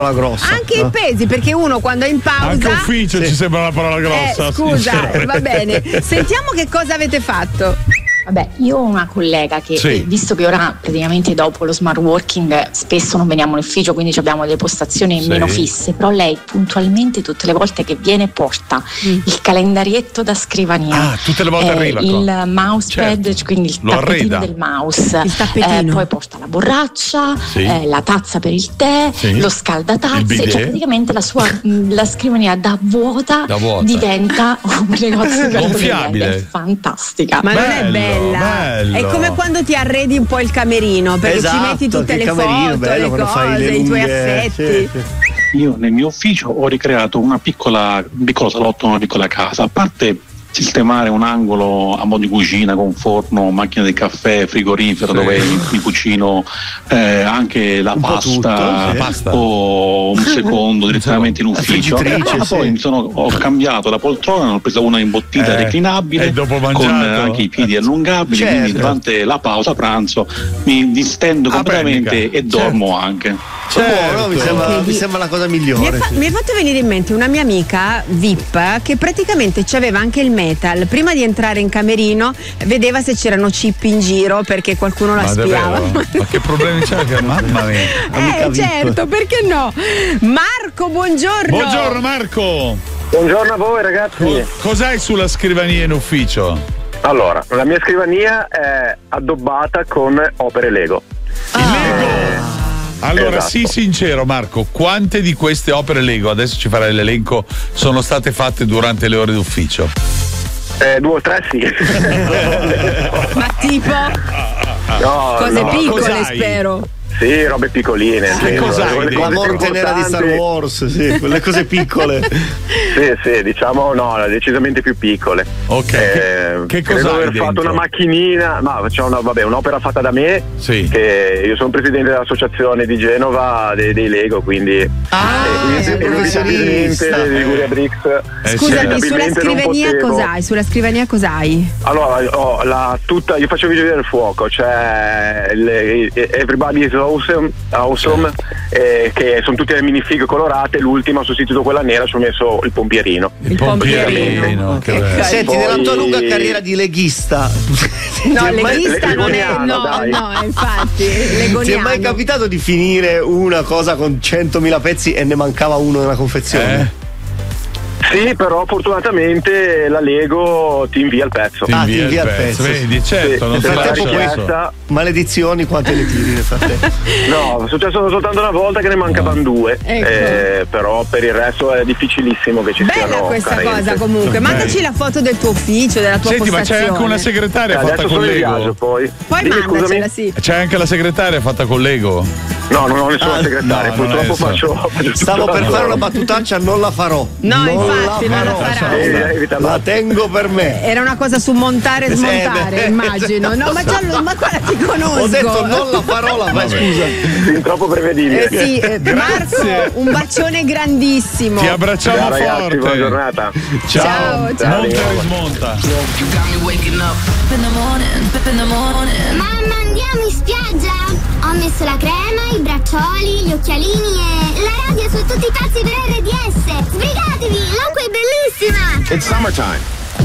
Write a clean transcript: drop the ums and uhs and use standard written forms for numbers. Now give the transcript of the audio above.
grossa. Anche i pesi, perché uno quando è in pausa. Anche ufficio ci sembra una parola grossa. Scusa, va bene. Sentiamo che cosa avete fatto. Vabbè, io ho una collega che, visto che ora praticamente dopo lo smart working spesso non veniamo in ufficio, quindi abbiamo delle postazioni meno fisse, però lei puntualmente tutte le volte che viene porta il calendarietto da scrivania, tutte le volte arriva il mousepad, quindi il tappetino del mouse, poi porta la borraccia, la tazza per il tè, lo scaldatazze, cioè praticamente la scrivania da vuota diventa un negozio gonfiabile. È fantastica. Ma non è bella. È come quando ti arredi un po' il camerino, perché ci metti tutte le foto, le cose, i tuoi affetti. Io nel mio ufficio ho ricreato un piccolo salotto, una piccola casa. A parte sistemare un angolo a mo' di cucina con forno, macchina del caffè, frigorifero dove mi cucino anche la pasta, o un secondo direttamente in ufficio. Poi ho cambiato la poltrona, ho preso una imbottita reclinabile con anche i piedi allungabili, quindi durante la pausa pranzo mi distendo completamente e dormo anche. Mi sembra la cosa migliore. Mi è fatto venire in mente una mia amica VIP che praticamente c'aveva anche il metal. Prima di entrare in camerino vedeva se c'erano chip in giro perché qualcuno la spiava. Ma che problemi c'è? Mamma mia. Certo, perché no? Marco, buongiorno. Buongiorno Marco. Buongiorno a voi ragazzi. Cos'hai sulla scrivania in ufficio? Allora, la mia scrivania è addobbata con opere Lego. Lego? Allora, sii sincero Marco, quante di queste opere Lego, adesso ci farai l'elenco, sono state fatte durante le ore d'ufficio? 2 o 3 sì. Ma tipo? Cose piccole spero. Sì, robe piccoline. La morte nera di Star Wars, quelle cose piccole. Sì, diciamo decisamente più piccole. Ok. Che cosa credo hai aver fatto una macchinina, c'è un'opera fatta da me. Sì. Che io sono presidente dell'associazione di Genova dei Lego, quindi professionista di Liguria Bricks. Scusami, sulla scrivania cos'hai? Allora, io faccio i vigili del fuoco, cioè Everybody is Awesome, che sono tutte le minifig colorate. L'ultima ho sostituito quella nera, ci ho messo il pompierino. Il pompierino. Senti, nella tua lunga carriera di leghista, leghista non è. No, infatti. Legoniano. Ti è mai capitato di finire una cosa con 100.000 pezzi e ne mancava uno nella confezione? Sì, però fortunatamente la Lego ti invia il pezzo. Ti invia il pezzo. Vedi, certo, non nel frattempo maledizioni quante le tiri nel frattempo? No, è successo soltanto una volta che ne mancavano 2. Però per il resto è difficilissimo che ci siano. Bella questa carenze. cosa comunque. Mandaci la foto del tuo ufficio, della tua postazione. Ma c'è anche una segretaria fatta con Lego. Poi mandacela, sì. C'è anche la segretaria fatta con Lego? No, non ho nessuna segretaria, purtroppo faccio stavo per fare una battutaccia, non la farò. No, infatti non la farai. La tengo per me. Era una cosa su montare e smontare, immagino. No, ma guarda, ti conosco. Ho detto non la farò, scusa. Sì, troppo prevedibile. Marco, un bacione grandissimo. Ti abbracciamo forte. Ragazzi, buona giornata. Ciao. Monta e rismonta. Mamma, andiamo in spiaggia? Ho messo la crema, i braccioli, gli occhialini e la radio su tutti i pazzi per RDS. Sbrigatevi, l'acqua è bellissima. It's summertime.